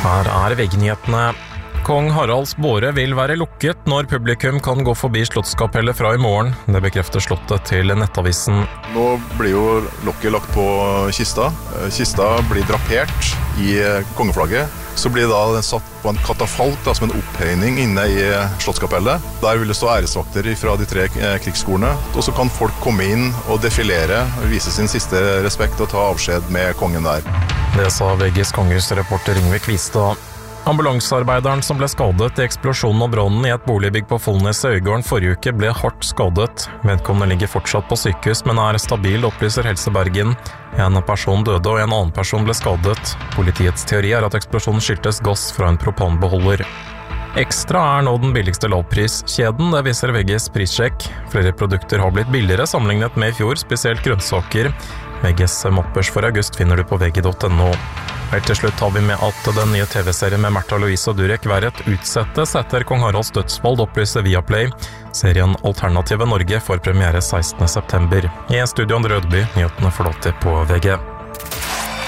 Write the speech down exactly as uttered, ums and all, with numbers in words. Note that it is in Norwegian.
Her er V G-nyhetene. Kong Haralds båre vil være lukket når publikum kan gå forbi Slottskapellet fra i morgen. Det bekrefter Slottet til Nettavisen. Nå blir jo lokket lagt på kista. Kista blir drapert i kongeflagget. Så blir da den satt på en katafalk, da, som en opphøyning inne i Slottskapellet. Der vil det stå æresvakter fra de tre krigsskolene. Og så kan folk komme inn og defilere, vise sin siste respekt og ta avskjed med kongen der. Det sa V G's kongehusreporter Yngve Kvistad. Ambulansearbeideren som ble skadet i eksplosjonen og brannen i et boligbygg på Follnes i Øygarden forrige uke ble hardt skadet. Vedkommende ligger fortsatt på sykehus, men er stabil, opplyser Helse Bergen. En person døde og en annen person ble skadet. Politiets teori er at eksplosjonen skyldtes gass fra en propanbeholder. Ekstra er nå den billigste lavpriskjeden, det viser V G's prissjekk. Flere produkter har blitt billigere sammenlignet med i fjor, spesielt grønnsaker. V G's mappers for august finner du på v g punktum no. Helt til slutt har vi med at den nye T V-serien med Märtha Louise og Durek Verrett utsettes etter Kong Haralds dødsfall, opplyser Viaplay. Serien Alternative Norge får premiere sekstende september. I studio Andre Rødby, nyhetene forlater på V G.